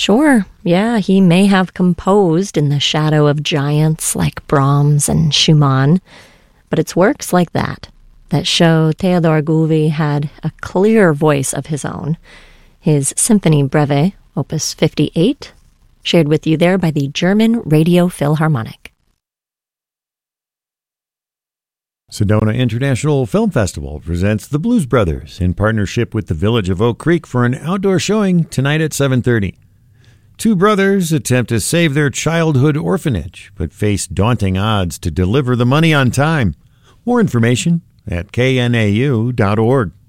Sure, yeah, he may have composed in the shadow of giants like Brahms and Schumann, but it's works like that show Theodor Gulvi had a clear voice of his own. His Symphony Breve, Opus 58, shared with you there by the German Radio Philharmonic. Sedona International Film Festival presents The Blues Brothers in partnership with the Village of Oak Creek for an outdoor showing tonight at 7:30. Two brothers attempt to save their childhood orphanage, but face daunting odds to deliver the money on time. More information at knau.org.